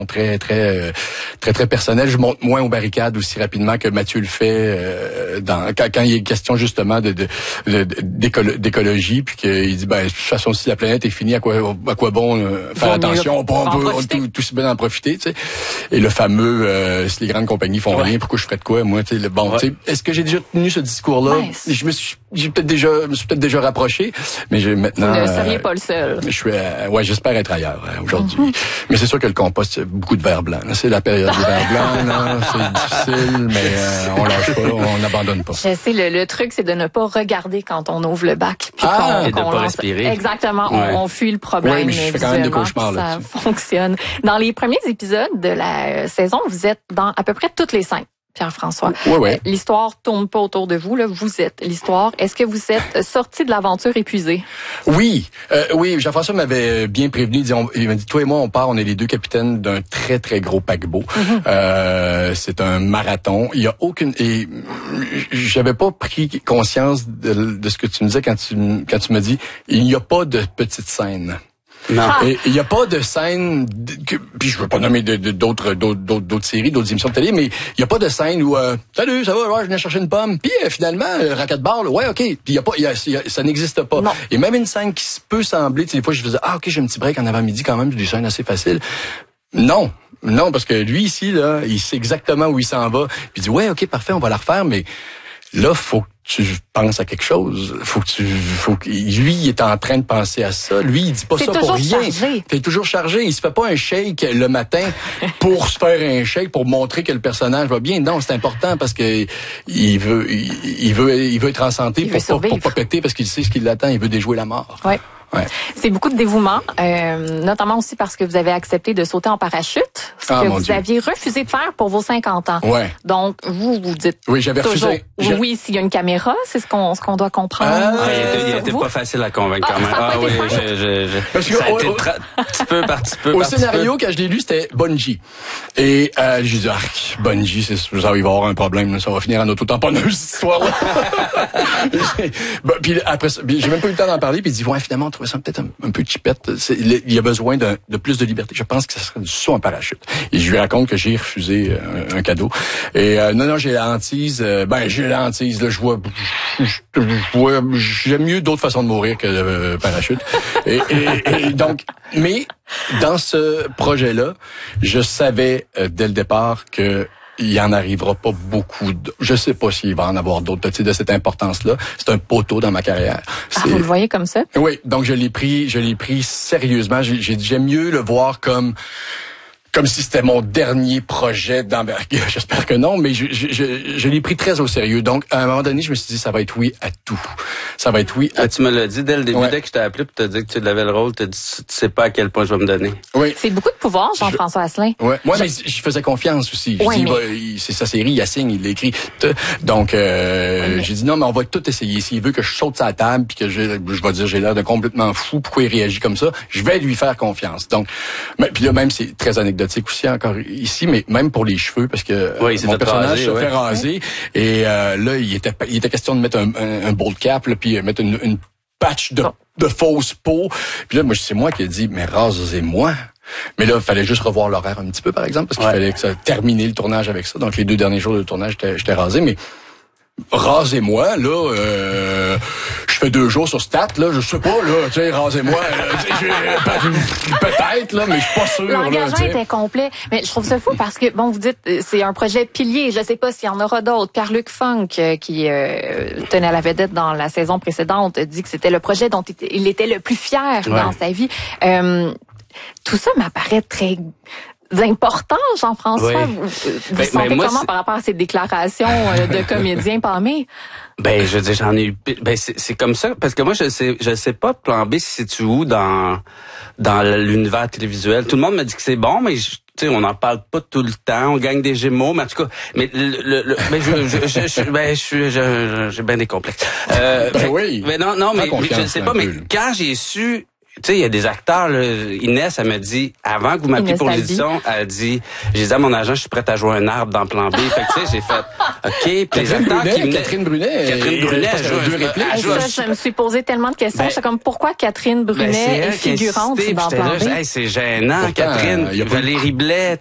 très personnel. Je monte moins aux barricades aussi rapidement que Mathieu le fait quand il est question justement d'écologie, puis qu'il dit de toute façon si la planète est finie, à quoi bon faire attention, on peut tout si bien en profiter, tu sais. Et le fameux si les grandes compagnies font rien, pourquoi je ferais de quoi moi, tu sais. Bon, tu sais, est-ce que j'ai déjà tenu ce discours-là? Je me suis peut-être déjà rapproché, mais maintenant vous ne seriez pas le seul. J'espère être ailleurs aujourd'hui. Mais c'est sûr que le compost, c'est beaucoup de verre blanc. C'est la période des verres blancs, là. C'est difficile, mais on lâche pas, on n'abandonne pas. Je sais, le truc, c'est de ne pas regarder quand on ouvre le bac. Puis et de pas respirer. Exactement, on fuit le problème. Oui, mais je fais quand même des cauchemars là. Ça fonctionne. Dans les premiers épisodes de la saison, vous êtes dans à peu près toutes les scènes. Pierre-François. Oui. L'histoire tourne pas autour de vous, là. Vous êtes l'histoire. Est-ce que vous êtes sorti de l'aventure épuisé? Oui. Jean-François m'avait bien prévenu. Il m'a dit, toi et moi, on est les deux capitaines d'un très, très gros paquebot. C'est un marathon. Il y a aucune, et j'avais pas pris conscience de ce que tu me disais quand tu me dis, il n'y a pas de petite scène. Non. Et il n'y a pas de scène puis je veux pas nommer d'autres séries, d'autres émissions de télé, mais il n'y a pas de scène où salut, ça va, je viens chercher une pomme, puis finalement racquetball, ouais, OK, puis ça n'existe pas. Non. Et même une scène qui peut sembler, tu sais, des fois je faisais OK, j'ai un petit break en avant-midi quand même, j'ai des scènes assez faciles. Non, parce que lui ici là, il sait exactement où il s'en va. Puis il dit ouais, OK, parfait, on va la refaire, mais là faut que tu penses à quelque chose. Lui, il est en train de penser à ça. Lui, il dit pas ça pour rien. T'es toujours chargé. Il se fait pas un shake le matin pour se faire un shake, pour montrer que le personnage va bien. Non, c'est important parce que il veut être en santé pour pas péter parce qu'il sait ce qui l'attend. Il veut déjouer la mort. Ouais. C'est beaucoup de dévouement, notamment aussi parce que vous avez accepté de sauter en parachute, ce que vous aviez refusé de faire pour vos 50 ans. Ouais. Donc, vous dites oui, j'avais refusé. Oui, s'il y a une caméra, c'est ce qu'on doit comprendre. Il était pas facile à convaincre quand même. Ça a été petit peu par petit peu. Au scénario, quand je l'ai lu, c'était Bungie. Et j'ai dit, Bungie, ça va y avoir un problème, ça va finir en auto-tamponneuse, cette histoire-là. Puis après, j'ai même pas eu le temps d'en parler, puis il dit, finalement, on trouvait ça peut-être un peu cheapette. Il y a besoin de plus de liberté. Je pense que ça serait du saut en parachute. Et je lui raconte que j'ai refusé un cadeau. Et non, j'ai la hantise. J'ai la hantise. Là, je vois, j'aime mieux d'autres façons de mourir que le parachute. Et donc, mais dans ce projet-là, je savais dès le départ que il en arrivera pas beaucoup. Je sais pas s'il va en avoir d'autres de cette importance-là. C'est un poteau dans ma carrière. Vous le voyez comme ça? Oui, donc je l'ai pris sérieusement. J'aime mieux le voir comme si c'était mon dernier projet d'envergure. J'espère que non, mais je l'ai pris très au sérieux. Donc, à un moment donné, je me suis dit, ça va être oui à tout. Ça va être oui à tout. Tu me l'as dit dès le début, dès que je t'ai appelé pour te dire que tu avais le rôle, tu dit, tu sais pas à quel point je vais me donner. Oui. C'est beaucoup de pouvoir, Jean-François Asselin. Ouais. Moi, mais je faisais confiance aussi. C'est sa série, il signe, il l'écrit. Donc, j'ai dit non, mais on va tout essayer. S'il veut que je saute sa table puis que je vais dire j'ai l'air de complètement fou, pourquoi il réagit comme ça, je vais lui faire confiance. Donc, puis là, même, c'est très anecdotique aussi encore ici, mais même pour les cheveux, parce que mon personnage se fait raser. Et là, il était question de mettre un bold cap, là, puis mettre une patch de fausse peau. Puis là, c'est moi qui ai dit, mais rasez-moi. Mais là, il fallait juste revoir l'horaire un petit peu, par exemple, parce qu'il fallait que ça terminer le tournage avec ça. Donc, les 2 derniers jours de tournage, j'étais rasé, mais rasez-moi, là, je fais 2 jours sur Stat, là, je sais pas, là, tu sais, rasez-moi, peut-être, là, mais je suis pas sûr. L'engagement était complet, mais je trouve ça fou parce que, vous dites, c'est un projet pilier, je sais pas s'il y en aura d'autres. Pierre-Luc Funk, qui tenait à la vedette dans la saison précédente, dit que c'était le projet dont il était le plus fier dans sa vie. Tout ça m'apparaît très important, Jean-François. Vous sentez comment par rapport à ces déclarations de comédiens pâmés? Je veux dire, j'en ai eu. C'est comme ça parce que moi je sais pas plan B si c'est où dans l'univers télévisuel. Tout le monde me dit que c'est bon, mais tu sais, on n'en parle pas tout le temps. On gagne des Gémeaux, mais en tout cas, mais j'ai bien des complexes. Oui. Mais non, mais je ne sais pas. Mais quand j'ai su sais, il y a des acteurs, là, Inès, elle m'a dit, avant que vous m'appeliez pour l'édition, elle a dit, j'ai dit à mon agent, je suis prête à jouer un arbre dans Plan B. Fait que, tu sais, j'ai fait, OK, puis les acteurs qui venaient... Catherine Brunet, elle joue deux répliques. Ça, je me suis posé tellement de questions. C'est comme, pourquoi Catherine Brunet est figurante dans Plan B? C'est gênant, pourtant, Catherine. Valérie Blais,